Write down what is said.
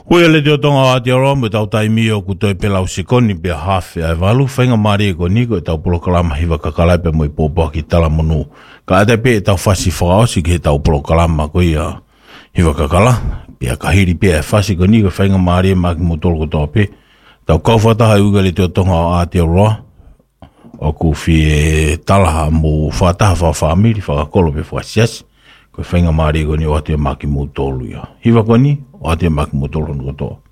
Koe le te tonga a te aroa me tau taimi o kutoi pelau sikoni pe hafe ai walu whainga maari e ko niko e tau polokalama hiwa kakalai pe moi pōpua ki tala monu. Ka ate pe e tau whasi whakaosi ki he tau polokalama ko ia hiwa kakala. Pia kahiri pe e whasi ko niko whainga maari e maki mo tolo kotoa pe. Tau kauwhataha uga le te tonga a te aroa. O ku fi talaha mo whataha whawhamiri whakakolo pe whasiasi. Ko whainga maari e ko ni o ate maki mo tolo ia. Hiwa ko ni o ate maki mo tolo kotoa.